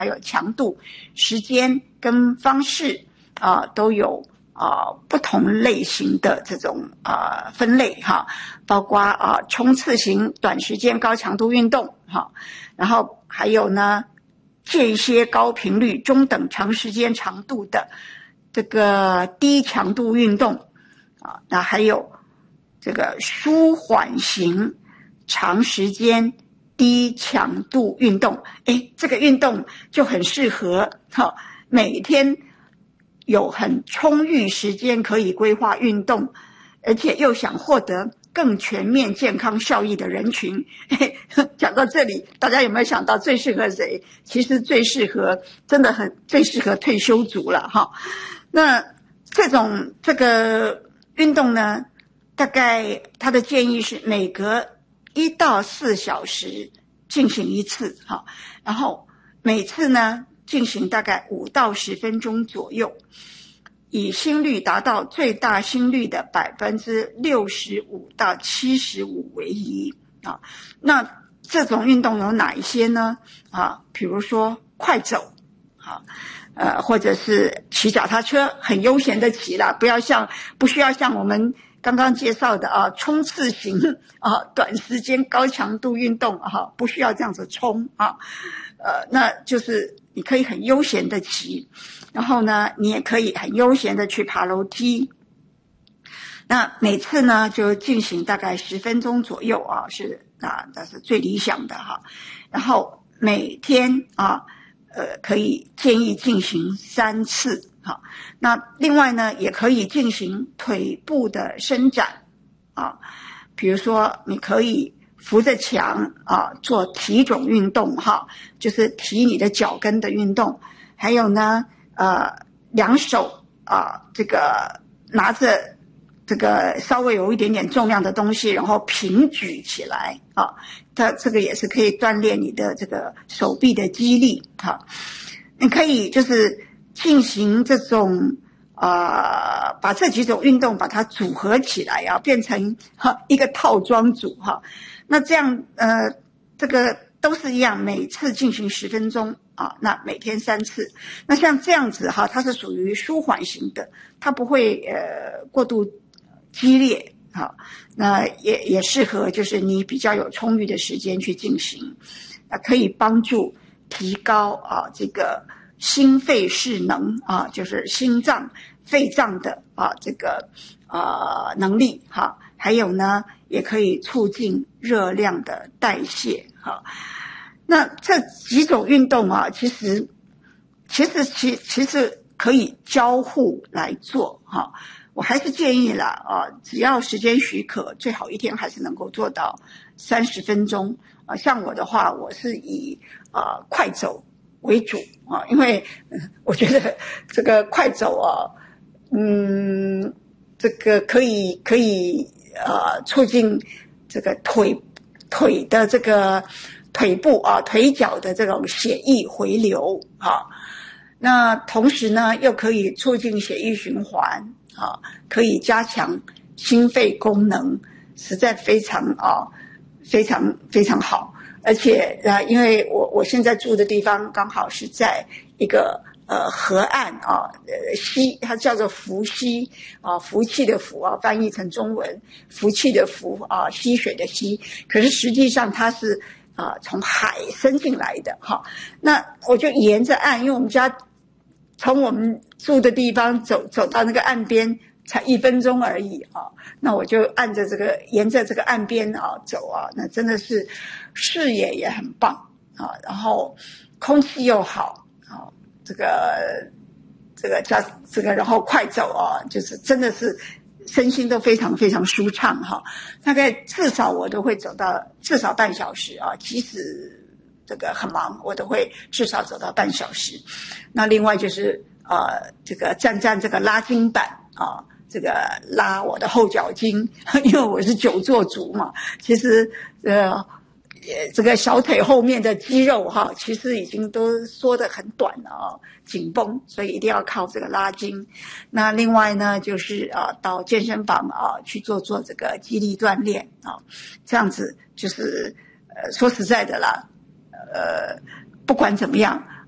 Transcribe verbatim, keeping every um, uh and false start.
还有强度、时间跟方式啊、呃、都有啊、呃、不同类型的这种啊、呃、分类哈，包括啊、呃、冲刺型短时间高强度运动哈，然后还有呢间歇高频率中等长时间长度的这个低强度运动啊，那还有这个舒缓型长时间低强度运动，诶，这个运动就很适合哈，每天有很充裕时间可以规划运动，而且又想获得更全面健康效益的人群。讲到这里，大家有没有想到最适合谁？其实最适合，真的很最适合退休族了哈。那这种这个运动呢，大概他的建议是每隔一到四小时进行一次哈，然后每次呢进行大概五到十分钟左右，以心率达到最大心率的百分之六十五到七十五为宜啊。那这种运动有哪一些呢？啊，比如说快走啊，呃，或者是骑脚踏车，很悠闲的骑啦，不要像不需要像我们刚刚介绍的啊，冲刺型啊，短时间高强度运动啊，不需要这样子冲啊，呃，那就是你可以很悠闲的骑，然后呢，你也可以很悠闲的去爬楼梯。那每次呢，就进行大概十分钟左右啊，是啊，那是最理想的哈。然后每天啊，呃，可以建议进行三次。好，那另外呢，也可以进行腿部的伸展啊，比如说你可以扶着墙啊做提踵运动哈，就是提你的脚跟的运动，还有呢，呃，两手啊这个拿着这个稍微有一点点重量的东西，然后平举起来啊，它这个也是可以锻炼你的这个手臂的肌力哈，你可以就是进行这种呃，把这几种运动把它组合起来啊，变成哈一个套装组哈。那这样呃，这个都是一样，每次进行十分钟啊，那每天三次。那像这样子哈，它是属于舒缓型的，它不会呃过度激烈哈。那也也适合就是你比较有充裕的时间去进行，啊，可以帮助提高啊这个心肺势能啊，就是心脏、肺脏的啊这个呃能力哈，还有呢，也可以促进热量的代谢哈。那这几种运动啊，其实其实其其实可以交互来做哈。我还是建议啦啊，只要时间许可，最好一天还是能够做到三十分钟啊。像我的话，我是以啊快走为主啊，因为我觉得这个快走啊，嗯，这个可以可以呃促进这个腿腿的这个腿部啊腿脚的这种血液回流啊，那同时呢又可以促进血液循环啊，可以加强心肺功能，实在非常啊非常非常好。而且呃，因为我我现在住的地方刚好是在一个呃河岸啊，呃溪，它叫做福溪啊，福气的福啊，翻译成中文福气的福啊，溪水的溪。可是实际上它是啊从海伸进来的哈。那我就沿着岸，因为我们家从我们住的地方走走到那个岸边才一分钟而已啊，那我就按着这个沿着这个岸边啊走啊，那真的是视野也很棒啊，然后空气又好啊，这个这个加这个然后快走啊，就是真的是身心都非常非常舒畅哈。大概至少我都会走到至少半小时啊，即使这个很忙，我都会至少走到半小时。那另外就是呃这个站站这个拉筋板啊。这个拉我的后脚筋，因为我是久坐族嘛，其实呃这个小腿后面的肌肉哈，其实已经都缩得很短了啊，紧绷，所以一定要靠这个拉筋。那另外呢，就是啊到健身房啊去做做这个肌力锻炼啊，这样子就是呃说实在的啦，呃不管怎么样